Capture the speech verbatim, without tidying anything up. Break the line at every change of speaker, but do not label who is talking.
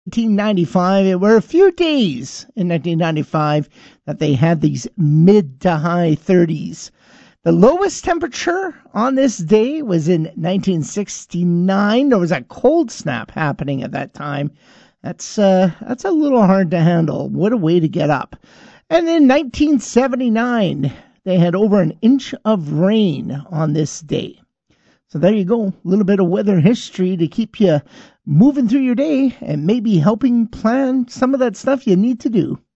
nineteen ninety-five. It were a few days in nineteen ninety-five that they had these mid to high thirties. The lowest temperature on this day was in nineteen sixty-nine. There was a cold snap happening at that time. That's uh, that's a little hard to handle. What a way to get up. And in nineteen seventy-nine, they had over an inch of rain on this day. So there you go, a little bit of weather history to keep you moving through your day and maybe helping plan some of that stuff you need to do.